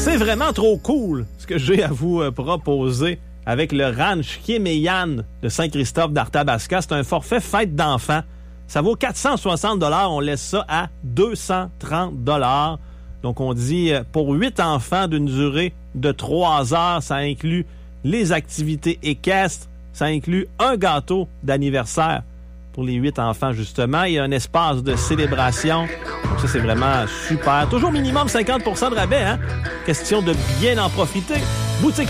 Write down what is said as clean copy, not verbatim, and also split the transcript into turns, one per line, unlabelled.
C'est vraiment trop cool ce que j'ai à vous proposer avec le Ranch Kéméyan de Saint-Christophe d'Arthabasca. C'est un forfait fête d'enfants. Ça vaut 460 $. On laisse ça à 230 $. Donc, on dit pour 8 enfants d'une durée de 3 heures, ça inclut les activités équestres, ça inclut un gâteau d'anniversaire pour les 8 enfants, justement. Il y a un espace de célébration. Donc ça, c'est vraiment super. Toujours minimum 50 % de rabais, hein? Question de bien en profiter. Boutique